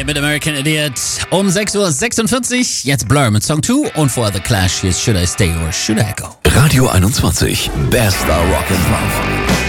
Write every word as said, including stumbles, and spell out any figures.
Friday mit American Idiot um sechs Uhr sechsundvierzig. Jetzt Blur mit Song zwei und vorher The Clash. Hier ist Should I Stay or Should I Go? Radio einundzwanzig, bester Rock and Pop.